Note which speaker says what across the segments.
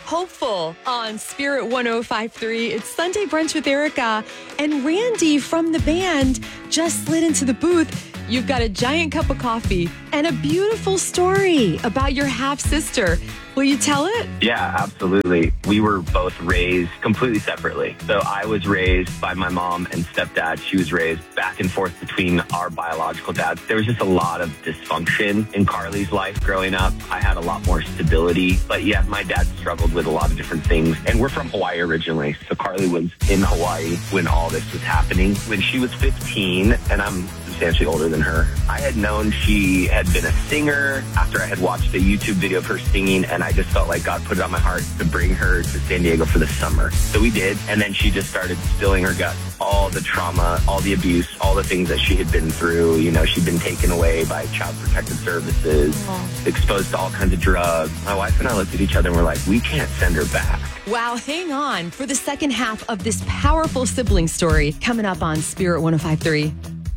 Speaker 1: Hopeful on Spirit 105.3. It's Sunday Brunch with Erica. And Randy from the band just slid into the booth. You've got a giant cup of coffee and a beautiful story about your half-sister. Will you tell it?
Speaker 2: Yeah, absolutely. We were both raised completely separately. So I was raised by my mom and stepdad. She was raised back and forth between our biological dads. There was just a lot of dysfunction in Carly's life growing up. I had a lot more stability. But yeah, my dad struggled with a lot of different things. And we're from Hawaii originally. So Carly was in Hawaii when all this was happening. When she was 15, and I'm substantially older than her, I had known she had been a singer after I had watched a YouTube video of her singing, and I just felt like God put it on my heart to bring her to San Diego for the summer. So we did, and then she just started spilling her guts, all the trauma, all the abuse, all the things that she had been through. You know, she'd been taken away by Child Protective Services, exposed to all kinds of drugs. My wife and I looked at each other and we're like, we can't send her back.
Speaker 1: Wow, hang on for the second half of this powerful sibling story coming up on Spirit 105.3.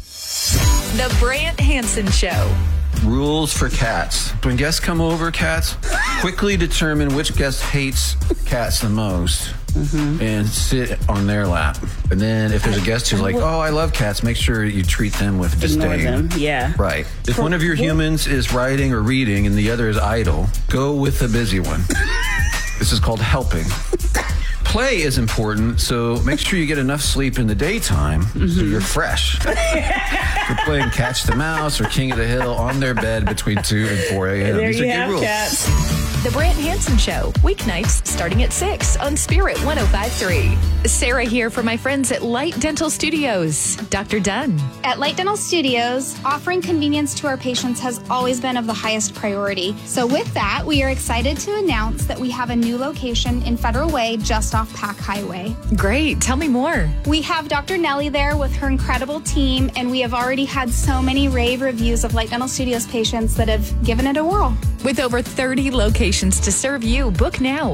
Speaker 3: The Brant Hansen Show.
Speaker 4: Rules for cats. When guests come over, cats, quickly determine which guest hates cats the most and sit on their lap. And then if there's a guest who's like, oh, I love cats, make sure you treat them with disdain.
Speaker 5: Ignore them, yeah.
Speaker 4: Right. If one of your humans is writing or reading and the other is idle, go with the busy one. This is called helping. Play is important, so make sure you get enough sleep in the daytime so you're fresh. You're playing Catch the Mouse or King of the Hill on their bed between 2 and 4 a.m.
Speaker 5: There
Speaker 4: These
Speaker 5: you
Speaker 4: are
Speaker 5: have
Speaker 4: good rules.
Speaker 5: cats.
Speaker 3: The Brant Hansen Show, weeknights starting at 6 on Spirit 105.3. Sarah here for my friends at Light Dental Studios. Dr. Dunn.
Speaker 6: At Light Dental Studios, offering convenience to our patients has always been of the highest priority. So with that, we are excited to announce that we have a new location in Federal Way just off Pack Highway.
Speaker 3: Great. Tell me more.
Speaker 6: We have Dr. Nellie there with her incredible team, and we have already had so many rave reviews of Light Dental Studios patients that have given it a whirl.
Speaker 3: With over 30 locations to serve you, book now.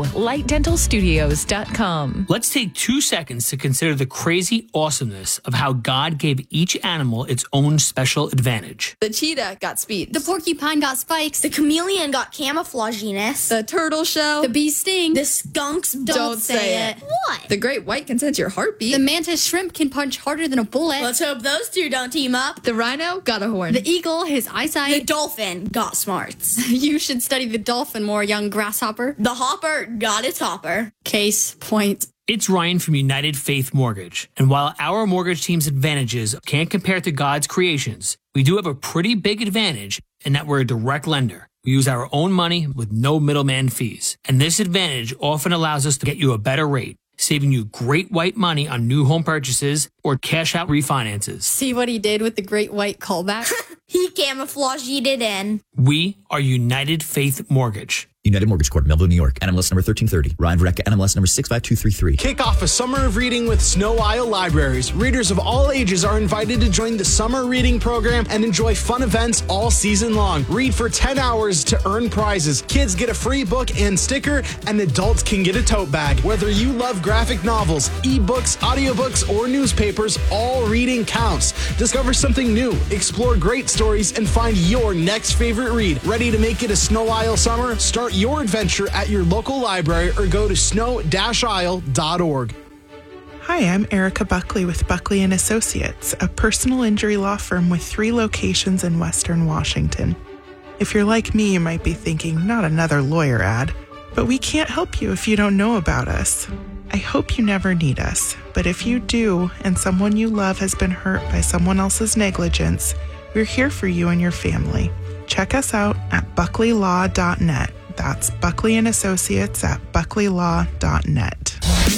Speaker 3: lightdentalstudios.com.
Speaker 7: Let's take 2 seconds to consider the crazy awesomeness of how God gave each animal its own special advantage.
Speaker 8: The cheetah got speed.
Speaker 9: The porcupine got spikes. The chameleon got camouflaginess.
Speaker 8: The turtle shell.
Speaker 9: The bee sting. The skunks don't say it. What?
Speaker 8: The great white can sense your heartbeat.
Speaker 9: The mantis shrimp can punch harder than a bullet.
Speaker 10: Let's hope those two don't team up.
Speaker 8: The rhino got a horn.
Speaker 9: The eagle, his eyesight.
Speaker 10: The dolphin got smarts.
Speaker 9: You should study the dolphin more, young grasshopper.
Speaker 10: The hopper got its hopper.
Speaker 9: Case point.
Speaker 7: It's Ryan from United Faith Mortgage. And while our mortgage team's advantages can't compare to God's creations, we do have a pretty big advantage in that we're a direct lender. We use our own money with no middleman fees. And this advantage often allows us to get you a better rate, saving you great white money on new home purchases or cash out refinances.
Speaker 9: See what he did with the great white callback?
Speaker 10: He camouflaged it in.
Speaker 7: We are United Faith Mortgage.
Speaker 11: United Mortgage Corp, Melville, New York. NMLS number 1330. Ryan Verrecka, NMLS number 65233.
Speaker 12: Kick off a summer of reading with Snow Isle Libraries. Readers of all ages are invited to join the summer reading program and enjoy fun events all season long. Read for 10 hours to earn prizes. Kids get a free book and sticker, and adults can get a tote bag. Whether you love graphic novels, ebooks, audiobooks, or newspapers, all reading counts. Discover something new, explore great stories, and find your next favorite read. Ready to make it a Snow Isle summer? Start your adventure at your local library or go to snow-isle.org.
Speaker 13: Hi, I'm Erica Buckley with Buckley & Associates, a personal injury law firm with 3 locations in Western Washington. If you're like me, you might be thinking, not another lawyer ad. But we can't help you if you don't know about us. I hope you never need us, but if you do and someone you love has been hurt by someone else's negligence, we're here for you and your family. Check us out at buckleylaw.net. That's Buckley & Associates at buckleylaw.net.